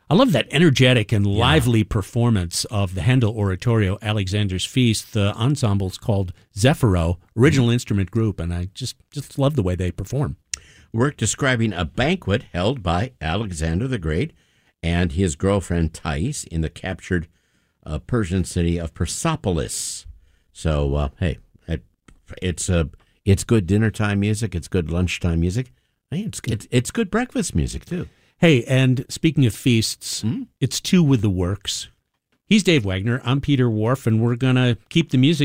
I love that energetic and lively performance of the Handel oratorio, Alexander's Feast. The ensemble's called Zephyro, original instrument group, and I just love the way they perform. Work describing a banquet held by Alexander the Great and his girlfriend Thais in the captured Persian city of Persepolis. So, hey, it's good dinner time music. It's good lunchtime music. Hey, it's good breakfast music, too. Hey, and speaking of feasts, it's Two with the Works. He's Dave Wagner. I'm Peter Wharf, and we're going to keep the music